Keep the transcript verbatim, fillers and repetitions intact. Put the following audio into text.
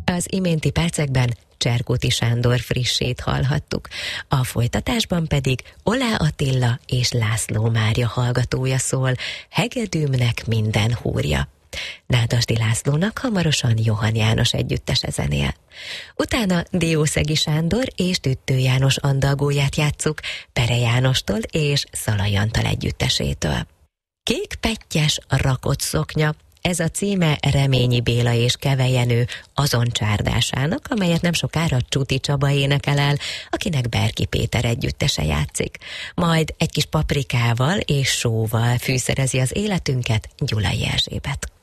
Az iménti percekben Cserkuti Sándor frissét hallhattuk. A folytatásban pedig Olá Attila és László Mária hallgatója szól, Hegedűmnek minden húrja. Nádasdy Lászlónak hamarosan Johann János együttese zenél. Utána Diószegi Sándor és Tüttő János andalgóját játsszuk Pere Jánostól és Szalai Antal együttesétől. Kék pettyes rakott szoknya, ez a címe Reményi Béla és Keve Jenő azon csárdásának, amelyet nem sokára Csuti Csaba énekel el, akinek Berki Péter együttese játszik. Majd egy kis paprikával és sóval fűszerezi az életünket Gyulai Erzsébet.